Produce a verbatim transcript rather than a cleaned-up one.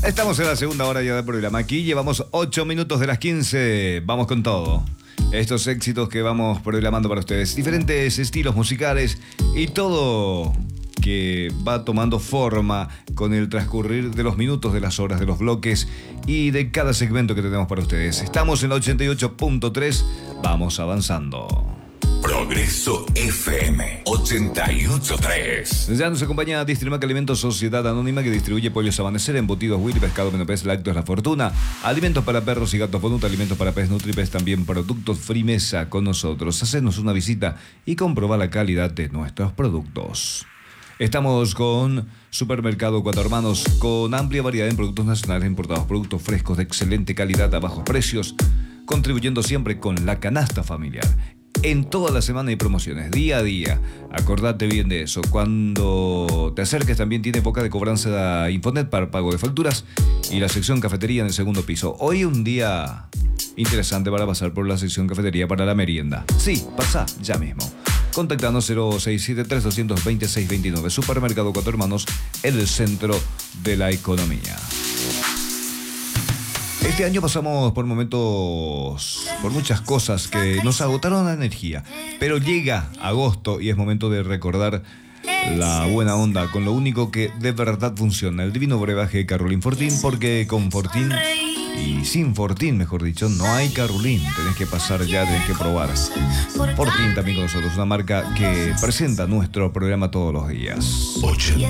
Estamos en la segunda hora ya del programa. Aquí llevamos ocho minutos de las quince. Vamos con todo. Estos éxitos que vamos programando para ustedes. Diferentes estilos musicales y todo que va tomando forma con el transcurrir de los minutos, de las horas, de los bloques y de cada segmento que tenemos para ustedes. Estamos en la ochenta y ocho punto tres. Vamos avanzando. Progreso F M ochenta y ocho punto tres. Ya nos acompaña Distrimac Alimentos Sociedad Anónima, que distribuye pollos Amanecer, embutidos Willy, pescado Menopez, lácteos La Fortuna, alimentos para perros y gatos Bonut, alimentos para pez Nutripes, también productos Frimesa con nosotros. Hacenos una visita y comprobar la calidad de nuestros productos. Estamos con Supermercado Cuatro Hermanos, con amplia variedad en productos nacionales importados, productos frescos de excelente calidad a bajos precios, contribuyendo siempre con la canasta familiar. En toda la semana hay promociones, día a día. Acordate bien de eso. Cuando te acerques también tiene época de cobranza de Infonet para pago de facturas y la sección cafetería en el segundo piso. Hoy un día interesante para pasar por la sección cafetería para la merienda. Sí, pasa ya mismo. Contactanos cero seis siete tres, dos dos cero, seis dos nueve. Supermercado Cuatro Hermanos, en el centro de la economía. Este año pasamos por momentos, por muchas cosas que nos agotaron la energía, pero llega agosto y es momento de recordar la buena onda con lo único que de verdad funciona, el divino brebaje Carolín Fortín, porque con Fortín y sin Fortín, mejor dicho, no hay Carolín. Tenés que pasar ya, tenés que probar. Fortín también con nosotros, una marca que presenta nuestro programa todos los días. ochenta